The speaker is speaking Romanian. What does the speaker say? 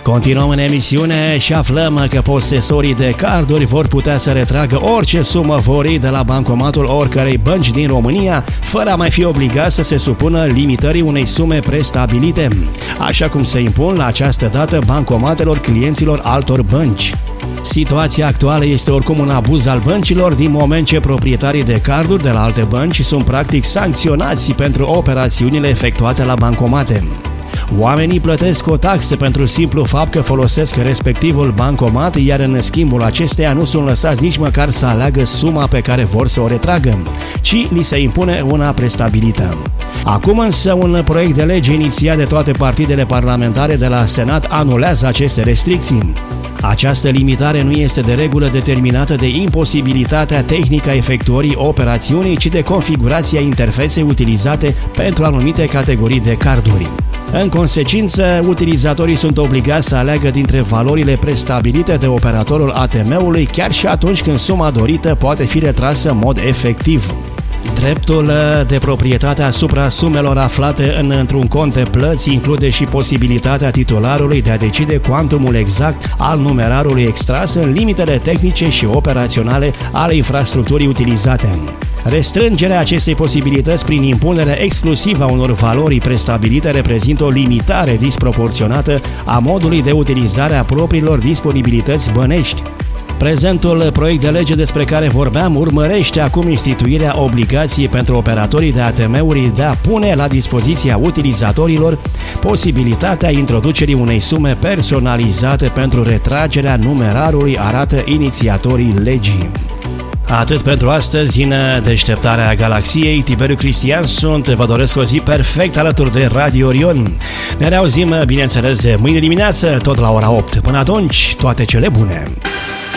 Continuăm în emisiune și aflăm că posesorii de carduri vor putea să retragă orice sumă vor de la bancomatul oricărei bănci din România, fără a mai fi obligați să se supună limitării unei sume prestabilite, așa cum se impun la această dată bancomatelor clienților altor bănci. Situația actuală este oricum un abuz al băncilor, din moment ce proprietarii de carduri de la alte bănci sunt practic sancționați pentru operațiunile efectuate la bancomate. Oamenii plătesc o taxă pentru simplu fapt că folosesc respectivul bancomat, iar în schimbul acesteia nu sunt lăsați nici măcar să aleagă suma pe care vor să o retragă, ci li se impune una prestabilită. Acum însă un proiect de lege inițiat de toate partidele parlamentare de la Senat anulează aceste restricții. Această limitare nu este de regulă determinată de imposibilitatea tehnică a efectuării operațiunii, ci de configurația interfeței utilizate pentru anumite categorii de carduri. În consecință, utilizatorii sunt obligați să aleagă dintre valorile prestabilite de operatorul ATM-ului, chiar și atunci când suma dorită poate fi retrasă în mod efectiv. Dreptul de proprietate asupra sumelor aflate într-un cont de plăți include și posibilitatea titularului de a decide cuantumul exact al numerarului extras în limitele tehnice și operaționale ale infrastructurii utilizate. Restrângerea acestei posibilități prin impunerea exclusivă a unor valori prestabilite reprezintă o limitare disproporționată a modului de utilizare a propriilor disponibilități bănești. Prezentul proiect de lege despre care vorbeam urmărește acum instituirea obligației pentru operatorii de ATM-uri de a pune la dispoziția utilizatorilor posibilitatea introducerii unei sume personalizate pentru retragerea numerarului, arată inițiatorii legii. Atât pentru astăzi în Deșteptarea Galaxiei. Tiberiu Cristian sunt, vă doresc o zi perfect alături de Radio Orion. Ne reauzim, bineînțeles, mâine dimineață, tot la ora 8. Până atunci, toate cele bune!